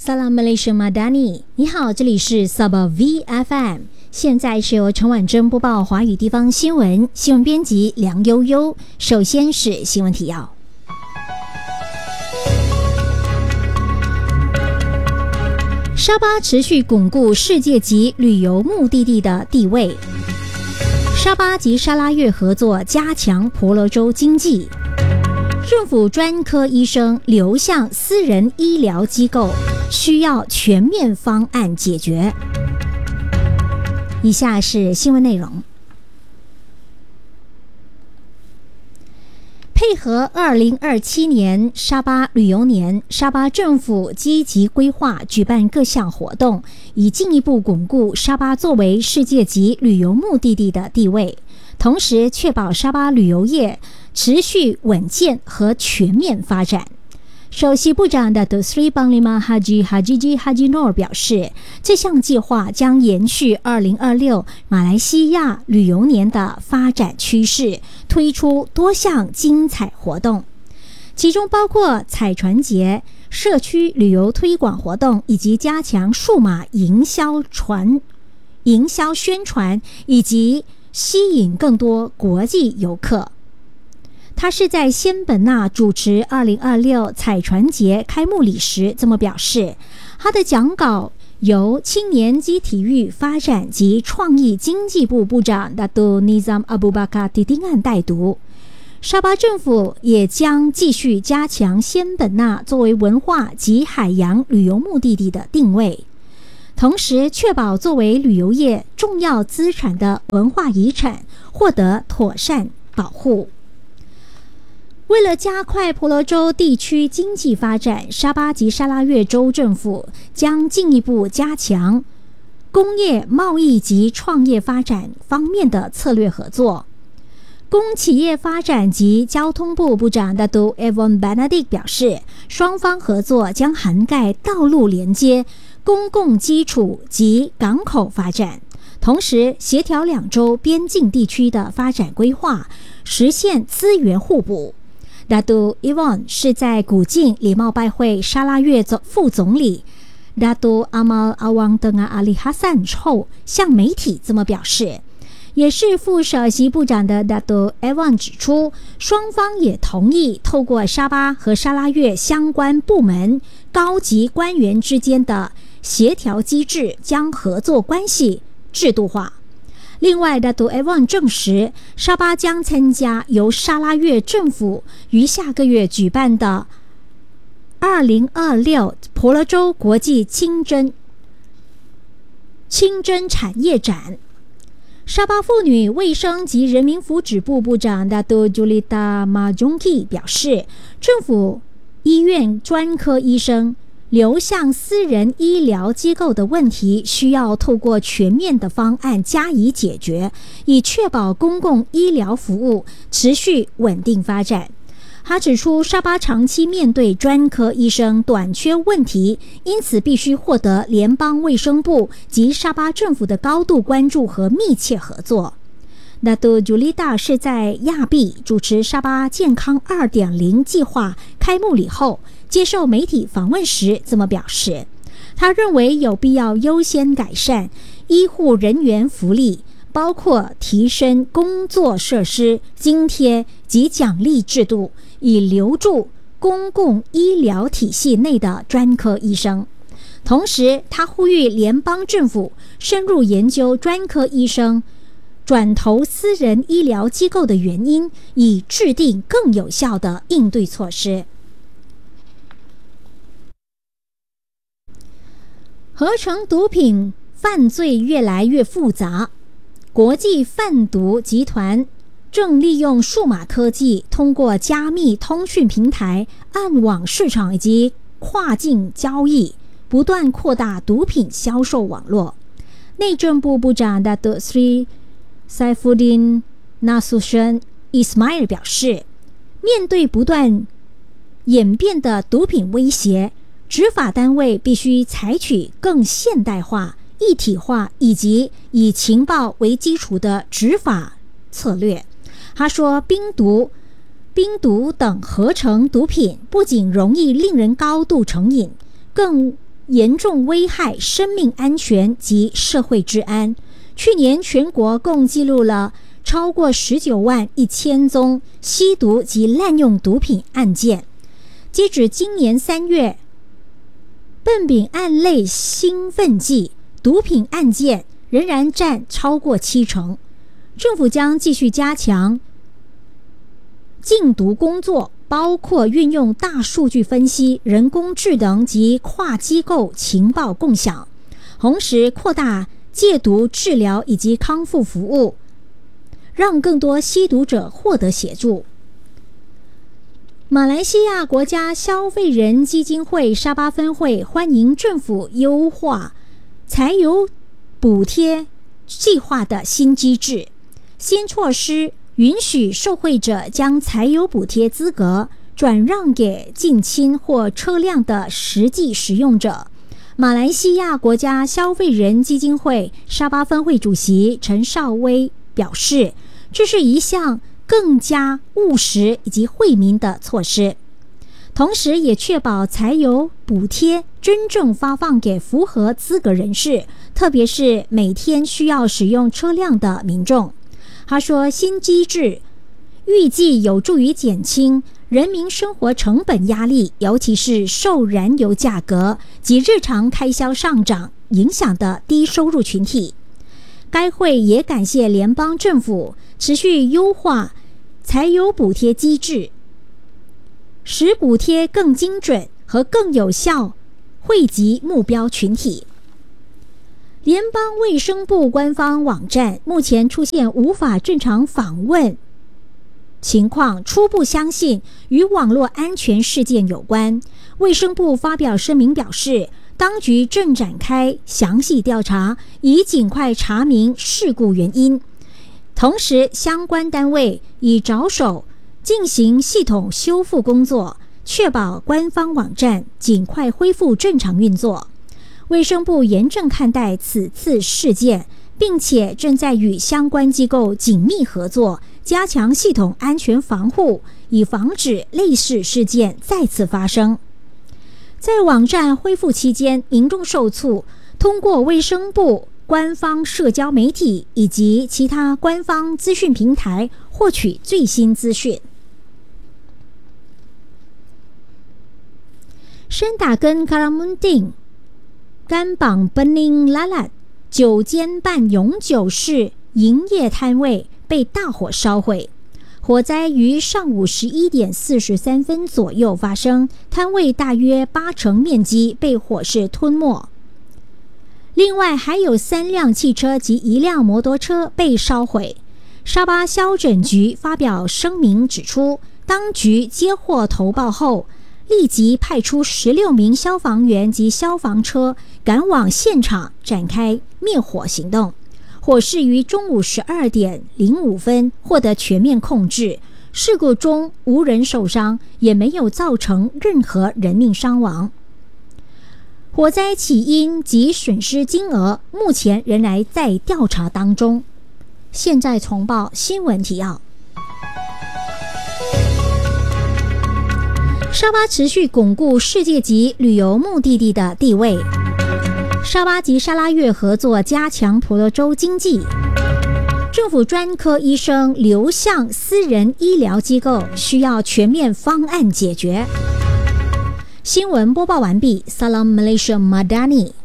Salam Malaysia Madani， 你好，这里是 Sabah VFM， 现在是由陈婉珍播报华语地方新闻，新闻编辑梁悠悠。首先是新闻提要。沙巴持续巩固世界级旅游目的地的地位。沙巴及沙拉越合作加强婆罗洲经济。政府专科医生流向私人医疗机构，需要全面方案解决。以下是新闻内容。配合2027年沙巴旅游年，沙巴政府积极规划举办各项活动，以进一步巩固沙巴作为世界级旅游目的地的地位，同时确保沙巴旅游业持续稳健和全面发展。首席部长的 Sri Panglima Haji Hajiji Haji Noor 表示，这项计划将延续2026马来西亚旅游年的发展趋势，推出多项精彩活动，其中包括彩船节、社区旅游推广活动，以及加强数码营销宣传，以及吸引更多国际游客。他是在仙本那主持2026彩船节开幕礼时这么表示，他的讲稿由青年及体育发展及创意经济部部长 Dato' Nizam Abu Bakar Titingan 代读。沙巴政府也将继续加强仙本那作为文化及海洋旅游目的地的定位，同时确保作为旅游业重要资产的文化遗产获得妥善保护。为了加快婆罗洲地区经济发展，沙巴及沙拉越州政府将进一步加强工业、贸易及创业发展方面的策略合作。工企业发展及交通部部长 Dato' Evan Benedict 表示，双方合作将涵盖道路连接、公共基础及港口发展，同时协调两州边境地区的发展规划，实现资源互补。Dato' Evan 是在古晋礼貌拜会沙拉越副总理 Dato' Amal Awang Tengah Ali Hassan 后向媒体这么表示，也是副首席部长的 Dato' Evan 指出，双方也同意透过沙巴和沙拉越相关部门高级官员之间的协调机制，将合作关系制度化。另外 Dato' Evan 证实，沙巴将参加由沙拉越政府于下个月举办的2026婆罗洲国际清真产业展。沙巴妇女卫生及人民福祉部部长 Dato' Julita Majongki 表示，政府医院专科医生流向私人医疗机构的问题需要透过全面的方案加以解决，以确保公共医疗服务持续稳定发展。他指出，沙巴长期面对专科医生短缺问题，因此必须获得联邦卫生部及沙巴政府的高度关注和密切合作。Dato' Julita 是在亚庇主持沙巴健康 2.0 计划开幕礼后接受媒体访问时这么表示，他认为有必要优先改善医护人员福利，包括提升工作设施津贴及奖励制度，以留住公共医疗体系内的专科医生。同时他呼吁联邦政府深入研究专科医生转投私人医疗机构的原因，以制定更有效的应对措施。合成毒品犯罪越来越复杂，国际贩毒集团正利用数码科技，通过加密通讯平台、暗网市场以及跨境交易，不断扩大毒品销售网络。内政部部长 Dato' Sri Saifuddin Nasution Ismail 表示，面对不断演变的毒品威胁，执法单位必须采取更现代化、一体化以及以情报为基础的执法策略。他说，冰毒等合成毒品不仅容易令人高度成瘾，更严重危害生命安全及社会治安。去年全国共记录了超过19万1000宗吸毒及滥用毒品案件。截止今年3月，苯丙胺类兴奋剂毒品案件仍然占超过70%。政府将继续加强禁毒工作，包括运用大数据分析、人工智能及跨机构情报共享，同时扩大戒毒治疗以及康复服务，让更多吸毒者获得协助。马来西亚国家消费人基金会沙巴分会欢迎政府优化柴油补贴计划的新机制。新措施允许受惠者将柴油补贴资格转让给近亲或车辆的实际使用者。马来西亚国家消费人基金会沙巴分会主席陈少威表示，这是一项更加务实以及惠民的措施，同时也确保柴油补贴真正发放给符合资格人士，特别是每天需要使用车辆的民众。他说，新机制预计有助于减轻人民生活成本压力，尤其是受燃油价格及日常开销上涨影响的低收入群体。该会也感谢联邦政府持续优化柴油补贴机制，使补贴更精准和更有效惠及目标群体。联邦卫生部官方网站目前出现无法正常访问情况，初步相信与网络安全事件有关。卫生部发表声明表示，当局正展开详细调查，以尽快查明事故原因。同时，相关单位已着手进行系统修复工作，确保官方网站尽快恢复正常运作。卫生部严正看待此次事件，并且正在与相关机构紧密合作，加强系统安全防护，以防止类似事件再次发生。在网站恢复期间，民众受促通过卫生部官方社交媒体以及其他官方资讯平台获取最新资讯。申打根卡拉mun丁甘榜本宁拉拉9间半永久式营业摊位被大火烧毁，火灾于上午11点43分左右发生，摊位大约80%面积被火势吞没。另外还有3辆汽车及1辆摩托车被烧毁。沙巴消拯局发表声明指出，当局接获投报后，立即派出16名消防员及消防车赶往现场展开灭火行动。火势于中午12点05分获得全面控制，事故中无人受伤，也没有造成任何人命伤亡。火灾起因及损失金额目前仍然在调查当中。现在重报新闻提要。沙巴持续巩固世界级旅游目的地的地位。沙巴及沙拉越合作加强婆罗洲经济。政府专科医生流向私人医疗机构，需要全面方案解决。新闻播报完毕。Salam Malaysia Madani。